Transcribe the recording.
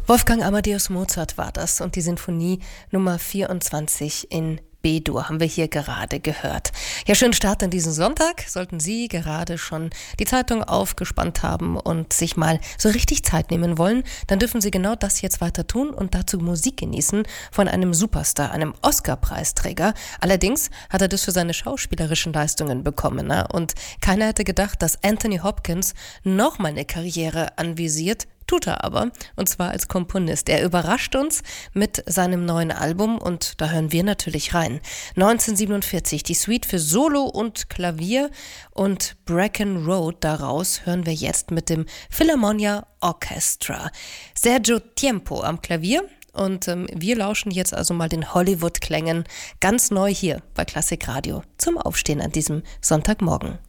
Wolfgang Amadeus Mozart war das und die Sinfonie Nummer 24 in B-Dur haben wir hier gerade gehört. Ja, schönen Start an diesen Sonntag. Sollten Sie gerade schon die Zeitung aufgespannt haben und sich mal so richtig Zeit nehmen wollen, dann dürfen Sie genau das jetzt weiter tun und dazu Musik genießen von einem Superstar, einem Oscar-Preisträger. Allerdings hat er das für seine schauspielerischen Leistungen bekommen. Ne? Und keiner hätte gedacht, dass Anthony Hopkins nochmal eine Karriere anvisiert. Tut er aber, und zwar als Komponist. Er überrascht uns mit seinem neuen Album und da hören wir natürlich rein. 1947, die Suite für Solo und Klavier und Bracken Road, daraus hören wir jetzt mit dem Philharmonia Orchestra. Sergio Tiempo am Klavier und wir lauschen jetzt also mal den Hollywood-Klängen ganz neu hier bei Klassik Radio zum Aufstehen an diesem Sonntagmorgen.